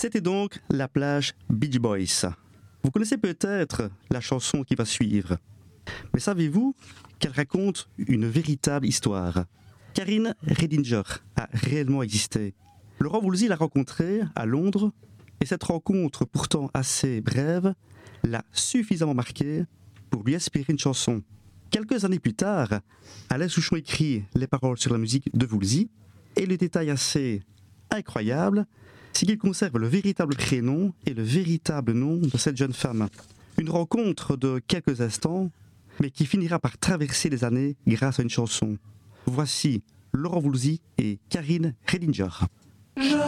C'était donc la plage Beach Boys. Vous connaissez peut-être la chanson qui va suivre. Mais savez-vous qu'elle raconte une véritable histoire? Karine Redinger a réellement existé. Laurent Voulzy l'a rencontrée à Londres et cette rencontre, pourtant assez brève, l'a suffisamment marquée pour lui inspirer une chanson. Quelques années plus tard, Alain Souchon écrit les paroles sur la musique de Voulzy et le détail assez incroyable, c'est qu'il conserve le véritable prénom et le véritable nom de cette jeune femme. Une rencontre de quelques instants, mais qui finira par traverser les années grâce à une chanson. Voici Laurent Voulzy et Karine Redinger.